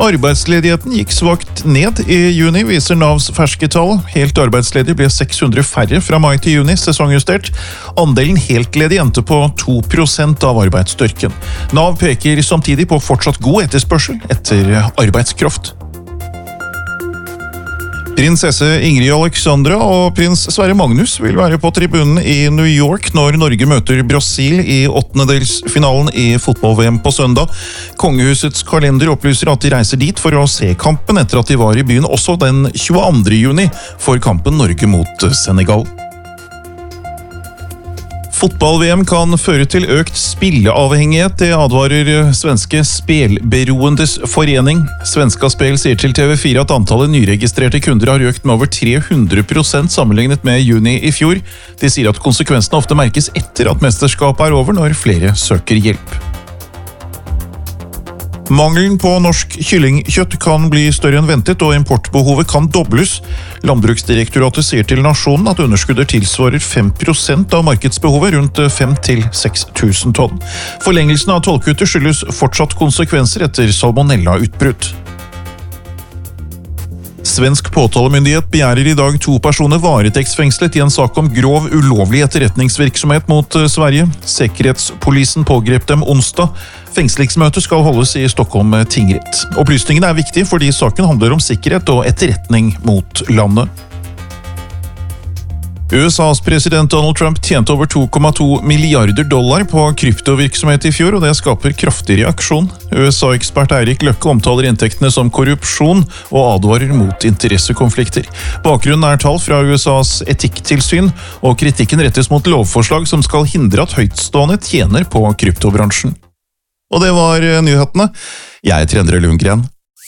Arbeidsledigheten gikk svakt ned i juni, viser Navs ferske tall. Helt arbeidsledige ble 600 færre fra mai til juni, sesongjustert. Andelen heltledige endte på 2% av arbeidsstyrken. Nav peker samtidig på fortsatt god etterspørsel etter arbeidskraft. Prinsesse Ingrid Alexandra og prins Sverre Magnus vil være på tribunen i New York når Norge møter Brasil i åttendedelsfinalen i fotball-VM på søndag. Kongehusets kalender opplyser at de reiser dit for å se kampen etter at de var i byen også den 22. juni for kampen Norge mot Senegal. Fotball-VM kan føre til økt spilleavhengighet, det advarer svenske spelberoendes forening. Svenska Spel sier til TV4 at antallet nyregistrerte kunder har økt med over 300% sammenlignet med juni i fjor. De sier at konsekvensene ofte merkes etter at mesterskapet er over når flere søker hjelp. Mangelen på norsk kyllingkjøtt kan bli større enn ventet, og importbehovet kan dobles. Landbruksdirektoratet sier til Nasjonen at underskuddet tilsvarer 5% av markedsbehovet, rundt 5-6 000 tonn. Forlengelsen av tollkuttet skyldes fortsatt konsekvenser etter salmonella-utbrudd. Svensk påtalemyndighet begjærer i dag 2 personer varetektsfengslet i en sak om grov ulovlig etterretningsvirksomhet mot Sverige. Sikkerhetspolisen pågrep dem onsdag. Fengslingsmøtet skal holdes i Stockholm tingrett. Opplysningene er viktige fordi saken handler om sikkerhet og etterretning mot landet. USAs president Donald Trump tjente over $2,2 milliarder på kryptovirksomhet i fjor, og det skaper kraftig reaksjon. USA-ekspert Eirik Løkke omtaler inntektene som korrupsjon og advarer mot interessekonflikter. Bakgrunnen er tall fra USAs etikktilsyn, og kritikken rettes mot lovforslag som skal hindre at høytstående tjener på kryptobransjen. Og det var nyhetene. Jeg heter Endre Lundgren.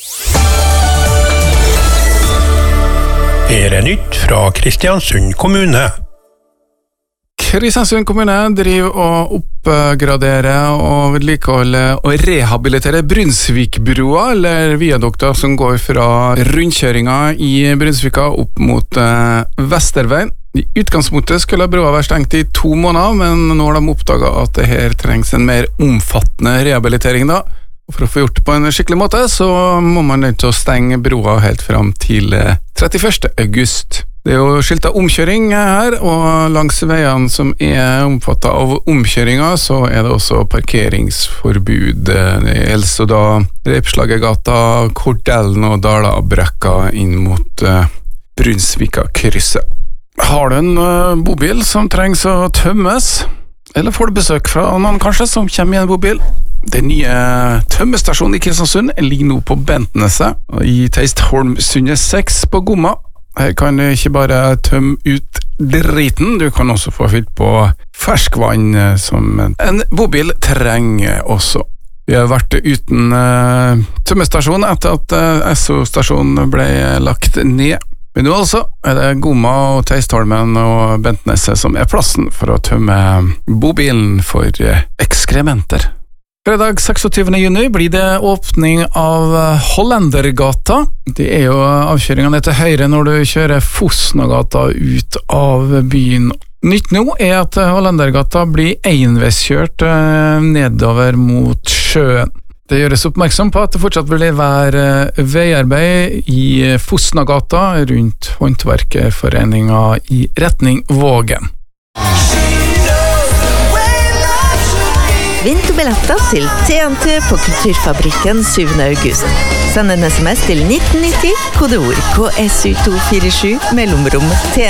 Her er nytt fra Kristiansund kommune. Kristiansund kommune driver og oppgraderer og vedlikeholder og rehabiliterer Brunsvikbrua, eller viadukter som går fra rundkjøringa i Brunsvika opp mot Vesterveien. I utgangspunktet skulle broa være stengt i 2 måneder, men nå har de oppdaget at det her trengs en mer omfattende rehabilitering da. Og for å få gjort det på en skikkelig måte, så må man nødt til å stenge broa helt fram til 31. august. Det er jo skiltet omkjøring her, og langs veiene som er omfattet av omkjøringa, så er det også parkeringsforbud. Det gjelder da Repslagergata, Kordellen og Dalabrekka inn mot Brunsvika-krysset. Har du en bobil som trengs å tømmes? Eller får du besøk fra noen kanskje som kommer i en bobil? Den nye tømmestasjonen i Kristiansund ligger nå på Bentneset i Teistholmsundet 6 på Gomma. Her kan du ikke bare tømme ut driten, du kan også få fylt på ferskvann som en bobil trenger også. Vi har vært uten tømmestasjon etter at Esso-stasjonen ble lagt ned. Men nå altså er det Gomma og Teistholmen og Bentneset som er plassen for å tømme bobilen for ekskrementer. Fredag 26. juni blir det åpning av Hollendergata. Det er jo avkjøringene til høyre når du kjører Fosnagata ut av byen. Nytt nå er at Hollendergata blir enveiskjørt nedover mot sjøen. Det gjøres oppmerksom på at det fortsatt vil være veiarbeid i Fosnagata rundt Håndverkerforeninga i retning Vågen. Vinn 2 billetter til TNT på Kulturfabrikken 7. august. Send en SMS til 1990, kodeord KSU247, mellomrom TNT.